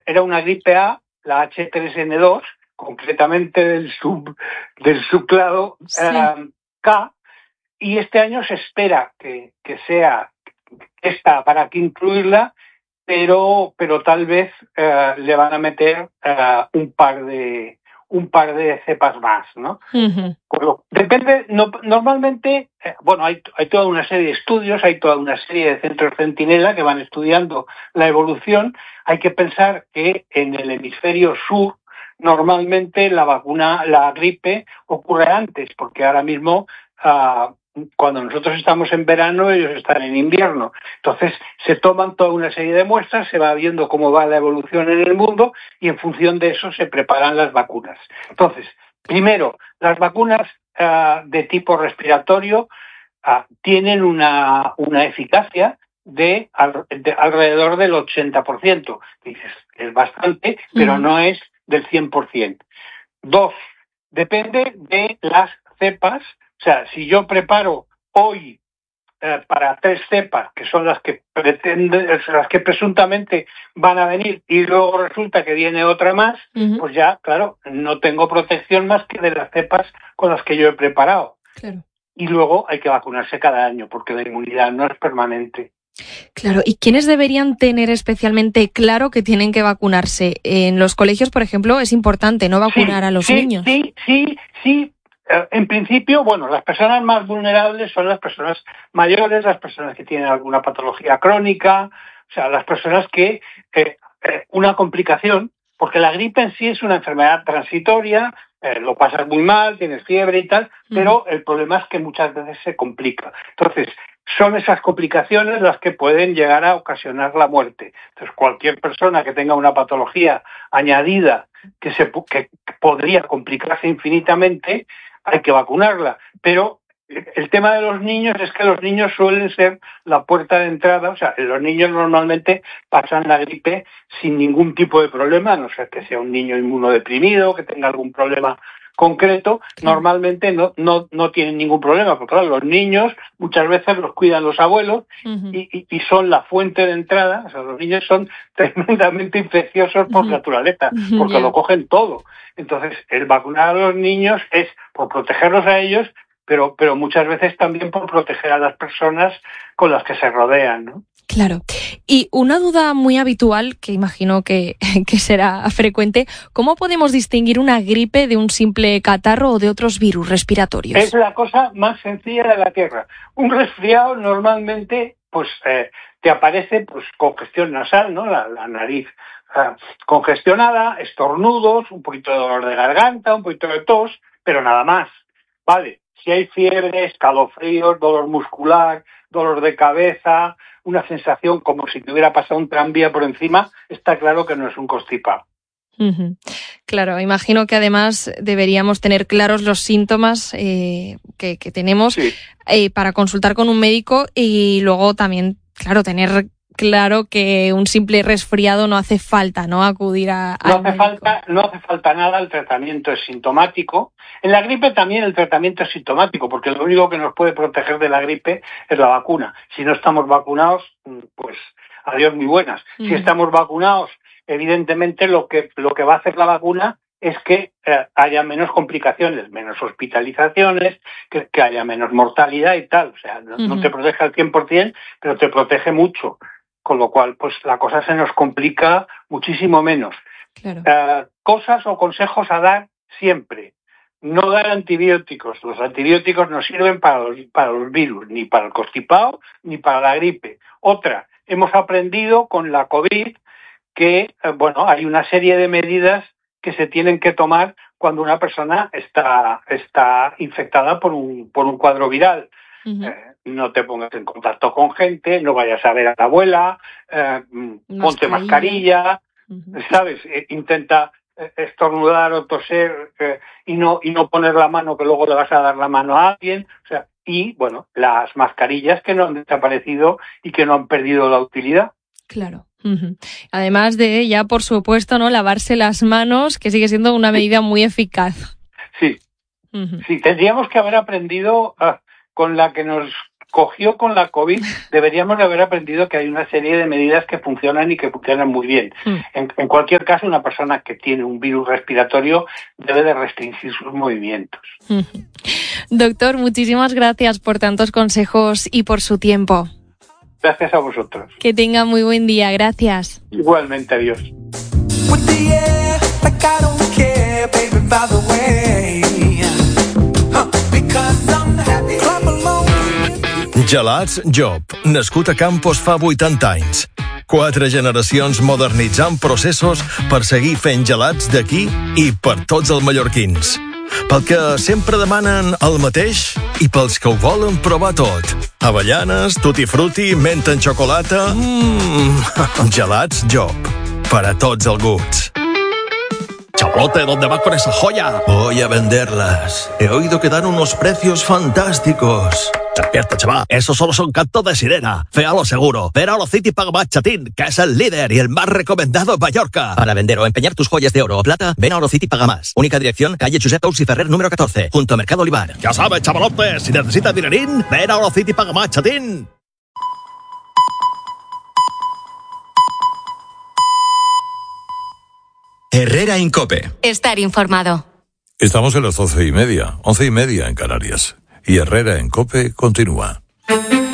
era una gripe A, la H3N2, concretamente del subclado K, y este año se espera que sea esta para que incluirla, pero tal vez le van a meter un par de cepas más, ¿no? Depende, normalmente, hay toda una serie de estudios, hay toda una serie de centros centinela que van estudiando la evolución. Hay que pensar que en el hemisferio sur normalmente la gripe ocurre antes, porque ahora mismo cuando nosotros estamos en verano, ellos están en invierno. Entonces se toman toda una serie de muestras, se va viendo cómo va la evolución en el mundo y en función de eso se preparan las vacunas. Entonces, primero, las vacunas de tipo respiratorio tienen una eficacia de alrededor del 80%. Dices, es bastante, pero no es del 100%. Dos, depende de las cepas. O sea, si yo preparo hoy para 3 cepas, que son las que presuntamente van a venir, y luego resulta que viene otra más, pues ya, claro, no tengo protección más que de las cepas con las que yo he preparado. Claro. Y luego hay que vacunarse cada año, porque la inmunidad no es permanente. Claro, ¿y quiénes deberían tener especialmente claro que tienen que vacunarse? En los colegios, por ejemplo, es importante no vacunar a los niños. Sí. En principio, las personas más vulnerables son las personas mayores, las personas que tienen alguna patología crónica, o sea, las personas que una complicación, porque la gripe en sí es una enfermedad transitoria, lo pasas muy mal, tienes fiebre y tal, pero el problema es que muchas veces se complica. Entonces, son esas complicaciones las que pueden llegar a ocasionar la muerte. Entonces, cualquier persona que tenga una patología añadida que podría complicarse infinitamente, hay que vacunarla. Pero el tema de los niños es que los niños suelen ser la puerta de entrada. O sea, los niños normalmente pasan la gripe sin ningún tipo de problema, a no ser que sea un niño inmunodeprimido, que tenga algún problema concreto. Normalmente no tienen ningún problema, porque claro, los niños muchas veces los cuidan los abuelos y son la fuente de entrada. O sea, los niños son tremendamente infecciosos por naturaleza, porque lo cogen todo. Entonces, el vacunar a los niños es por protegerlos a ellos, pero muchas veces también por proteger a las personas con las que se rodean, ¿no? Claro. Y una duda muy habitual, que imagino que será frecuente, ¿cómo podemos distinguir una gripe de un simple catarro o de otros virus respiratorios? Es la cosa más sencilla de la Tierra. Un resfriado normalmente te aparece congestión nasal, ¿no? La nariz congestionada, estornudos, un poquito de dolor de garganta, un poquito de tos, pero nada más. Vale, si hay fiebre, escalofríos, dolor muscular, dolor de cabeza, una sensación como si te hubiera pasado un tranvía por encima, está claro que no es un constipado. Claro, imagino que además deberíamos tener claros los síntomas que tenemos para consultar con un médico y luego también, claro, tener claro que un simple resfriado no hace falta, ¿no? Acudir al médico. No hace falta nada, el tratamiento es sintomático. En la gripe también el tratamiento es sintomático, porque lo único que nos puede proteger de la gripe es la vacuna. Si no estamos vacunados, pues adiós muy buenas. Si estamos vacunados, evidentemente lo que va a hacer la vacuna es que haya menos complicaciones, menos hospitalizaciones, que haya menos mortalidad y tal. O sea, no te protege al 100%, pero te protege mucho. Con lo cual, pues la cosa se nos complica muchísimo menos. Claro. Cosas o consejos a dar siempre. No dar antibióticos. Los antibióticos no sirven para los virus, ni para el constipado, ni para la gripe. Otra, hemos aprendido con la COVID que, hay una serie de medidas que se tienen que tomar cuando una persona está infectada por un cuadro viral. No te pongas en contacto con gente, no vayas a ver a la abuela, ponte mascarilla, ¿sabes? Intenta estornudar o toser y no poner la mano, que luego le vas a dar la mano a alguien. O sea, y, las mascarillas que no han desaparecido y que no han perdido la utilidad. Claro. Además de ya, por supuesto, ¿no? Lavarse las manos, que sigue siendo una medida muy eficaz. Sí. Sí, tendríamos que haber aprendido con la que nos cogió con la COVID, deberíamos de haber aprendido que hay una serie de medidas que funcionan y que funcionan muy bien. En cualquier caso, una persona que tiene un virus respiratorio debe de restringir sus movimientos. Doctor, muchísimas gracias por tantos consejos y por su tiempo. Gracias a vosotros. Que tenga muy buen día. Gracias. Igualmente, adiós. Gelats Job, nascut a Campos fa 80 anys. 4 generacions modernitzant processos per seguir fent gelats d'aquí i per tots els mallorquins. Pel que sempre demanen el mateix i pels que ho volen provar tot. Avellanes, tutti frutti, menta en xocolata... Gelats Job, per a tots els gusts. Chavalote, ¿dónde vas con esa joya? Voy a venderlas. He oído que dan unos precios fantásticos. Despierta, chaval. Esos solo son cantos de sirena. Féalo seguro. Ven a Orocity Paga Más Chatín, que es el líder y el más recomendado en Mallorca. Para vender o empeñar tus joyas de oro o plata, ven a Orocity Paga Más. Única dirección, calle Josep Tous y Ferrer, número 14, junto a Mercado Olivar. Ya sabes, chavalote, si necesitas dinerín, ven a Orocity Paga Más Chatín. Herrera Incope. Estar informado. Estamos en las 11:30 en Canarias. Y Herrera en COPE continúa.